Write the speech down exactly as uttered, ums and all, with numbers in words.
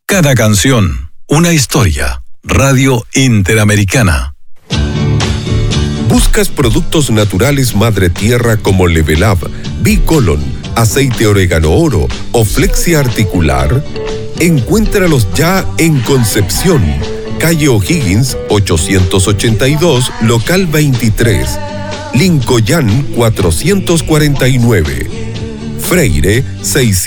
Cada canción, una historia. Radio Interamericana. ¿Buscas productos naturales Madre Tierra como Level Up, Bicolon, aceite orégano oro o Flexia articular? Encuéntralos ya en Concepción, calle O'Higgins ochocientos ochenta y dos, local veintitrés, Lincoln cuatrocientos cuarenta y nueve, Freire seiscientos